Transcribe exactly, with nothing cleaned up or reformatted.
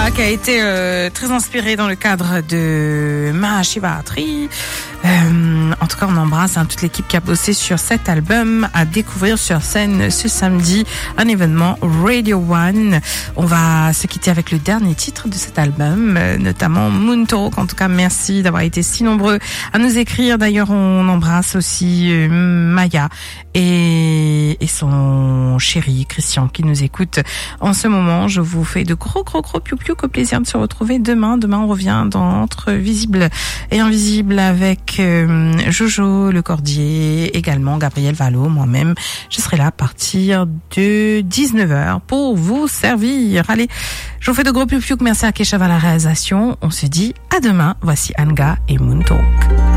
Voilà, qui a été euh, très inspiré dans le cadre de Mahashivaratri. Euh, en tout cas, on embrasse hein, toute l'équipe qui a bossé sur cet album, à découvrir sur scène ce samedi, un événement Radio One. On va se quitter avec le dernier titre de cet album, euh, notamment Moon Talk. En tout cas, merci d'avoir été si nombreux à nous écrire. D'ailleurs, on embrasse aussi euh, Maya et, et son chéri Christian qui nous écoute en ce moment. Je vous fais de gros gros gros piou piou. Au plaisir de se retrouver demain. Demain, on revient dans Entre Visible et Invisible avec euh, Jojo Le Cordier, également Gabriel Vallot, moi-même. Je serai là à partir de dix-neuf heures pour vous servir. Allez, je vous fais de gros piou piou. Merci à Keshav à la réalisation. On se dit à demain. Voici Anga et Moon Talk.